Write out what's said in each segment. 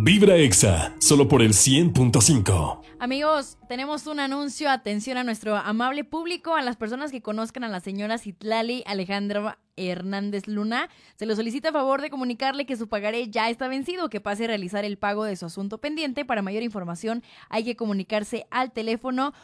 Vibra Exa, solo por el 100.5. Amigos, tenemos un anuncio. Atención a nuestro amable público, a las personas que conozcan a la señora Citlali Alejandra Hernández Luna. Se le solicita a favor de comunicarle que su pagaré ya está vencido, que pase a realizar el pago de su asunto pendiente. Para mayor información hay que comunicarse al teléfono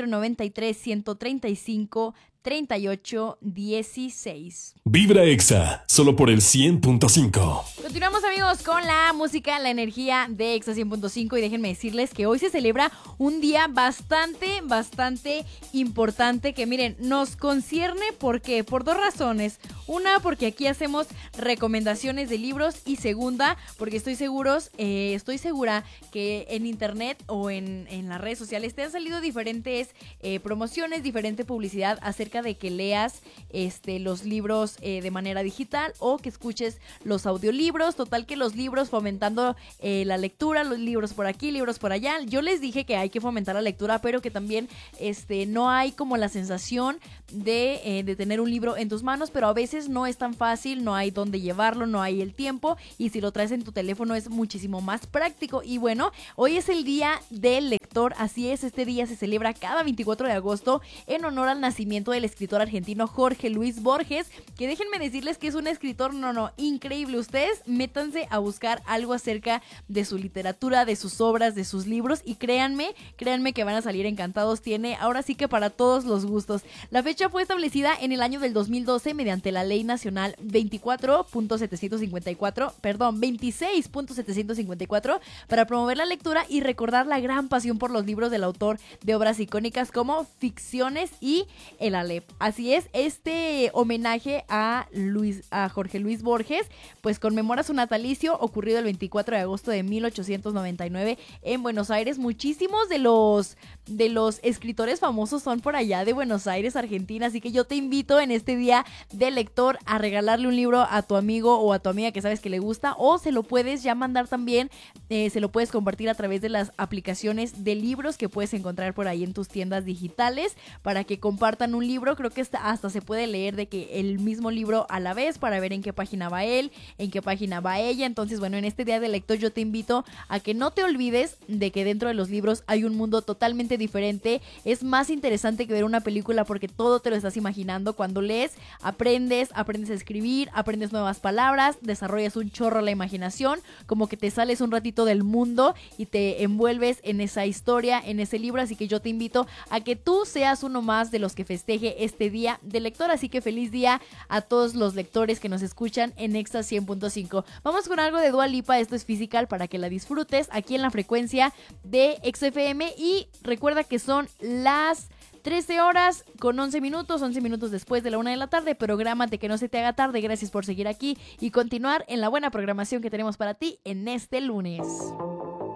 493-135-3816. Vibra Exa, solo por el 100.5. Continuamos, amigos, con la música, la energía de Exa 100.5 y déjenme decirles que hoy se celebra un día bastante importante que, miren, nos concierne porque por dos razones. Una, porque aquí hacemos recomendaciones de libros, y segunda, porque estoy segura que en internet o en las redes sociales te han salido diferentes promociones, diferente publicidad acerca de que leas los libros de manera digital o que escuches los audiolibros. Total que los libros fomentando la lectura, los libros por aquí, libros por allá. Yo les dije que hay que fomentar la lectura, pero que también no hay como la sensación de tener un libro en tus manos, pero a veces no es tan fácil, no hay dónde llevarlo, no hay el tiempo, y si lo traes en tu teléfono es muchísimo más práctico. Y bueno, hoy es el día del lector, así es, este día se celebra cada 24 de agosto en honor al nacimiento del escritor argentino Jorge Luis Borges, que déjenme decirles que es un escritor, increíble. Ustedes métanse a buscar algo acerca de su literatura, de sus obras, de sus libros, y créanme que van a salir encantados. Tiene ahora sí que para todos los gustos. La fecha fue establecida en el año del 2012 mediante la Ley Nacional 26.754 para promover la lectura y recordar la gran pasión por los libros del autor de obras icónicas como Ficciones y El Aleph. Así es, este homenaje a Jorge Luis Borges pues conmemora su natalicio ocurrido el 24 de agosto de 1899 en Buenos Aires. Muchísimos de los escritores famosos son por allá de Buenos Aires, Argentina, así que yo te invito en este día de lector a regalarle un libro a tu amigo o a tu amiga que sabes que le gusta, o se lo puedes ya mandar también, se lo puedes compartir a través de las aplicaciones de libros que puedes encontrar por ahí en tus tiendas digitales para que compartan un libro. Creo que hasta se puede leer de que el mismo libro a la vez para ver en qué página va él, en qué página va ella. Entonces, bueno, en este día de lector yo te invito a que no te olvides de que dentro de los libros hay un mundo totalmente diferente. Es más interesante que ver una película porque todo te lo estás imaginando. Cuando lees, aprendes a escribir, aprendes nuevas palabras, desarrollas un chorro la imaginación, como que te sales un ratito del mundo y te envuelves en esa historia, en ese libro. Así que yo te invito a que tú seas uno más de los que festeje este día de lector. Así que feliz día a todos los lectores que nos escuchan en Exa 100.5. Vamos con algo de Dua Lipa, esto es Physical, para que la disfrutes aquí en la frecuencia de XFM. Y recuerda que son las 13 horas con 11 minutos después de la 1 de la tarde. Prográmate que no se te haga tarde. Gracias por seguir aquí y continuar en la buena programación que tenemos para ti en este lunes.